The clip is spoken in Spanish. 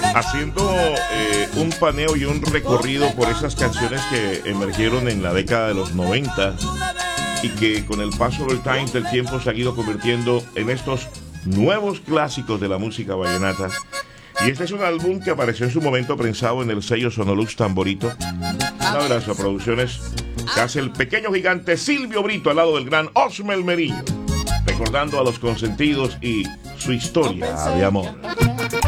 haciendo un paneo y un recorrido por esas canciones que emergieron en la década de los 90 y que con el paso del tiempo se han ido convirtiendo en estos nuevos clásicos de la música vallenata. Y este es un álbum que apareció en su momento prensado en el sello Sonolux Tamborito, una de las producciones que hace el pequeño gigante Silvio Brito al lado del gran Osmel Meriño, recordando a los consentidos y su historia de amor.